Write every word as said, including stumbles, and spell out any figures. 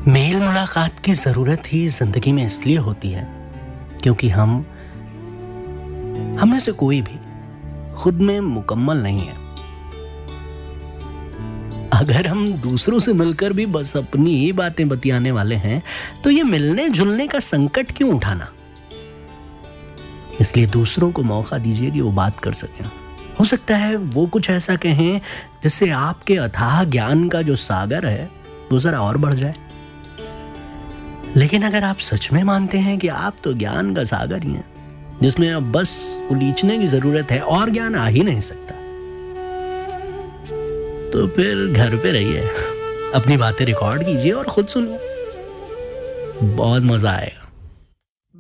Mail मुलाकात की जरूरत ही जिंदगी में इसलिए होती है क्योंकि हम हम में से कोई भी खुद में मुकम्मल नहीं है। अगर हम दूसरों से मिलकर भी बस अपनी ही बातें बतियाने वाले हैं तो ये मिलने जुलने का संकट क्यों उठाना। इसलिए दूसरों को मौका दीजिए कि वो बात कर सकें। हो सकता है वो कुछ ऐसा कहें जिससे आपके अथाह ज्ञान का जो सागर है वो जरा और बढ़ जाए। लेकिन अगर आप सच में मानते हैं कि आप तो ज्ञान का सागर ही हैं जिसमें अब बस उलीचने की जरूरत है और ज्ञान आ ही नहीं सकता, तो फिर घर पे रहिए, अपनी बातें रिकॉर्ड कीजिए और खुद सुनिए, बहुत मजा आएगा।